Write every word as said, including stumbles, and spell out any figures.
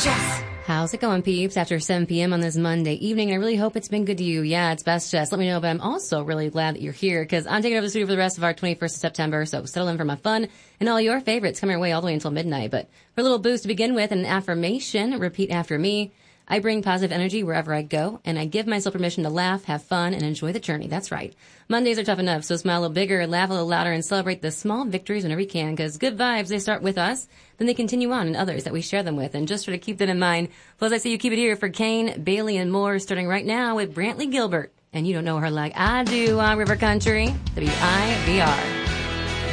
How's it going, peeps? After seven p.m. on this Monday evening, I really hope it's been good to you. Yeah, it's best just let me know, but I'm also really glad that you're here because I'm taking over the studio for the rest of our twenty-first of September, so settle in for my fun and all your favorites coming your way all the way until midnight. But for a little boost to begin with, an affirmation, repeat after me. I bring positive energy wherever I go, and I give myself permission to laugh, have fun, and enjoy the journey. That's right. Mondays are tough enough, so smile a little bigger, laugh a little louder, and celebrate the small victories whenever you can, because good vibes, they start with us, then they continue on in others that we share them with, and just try to keep that in mind. Plus, I say you keep it here for Kane, Bailey, and more, starting right now with Brantley Gilbert. And you don't know her like I do on River Country, W I V R.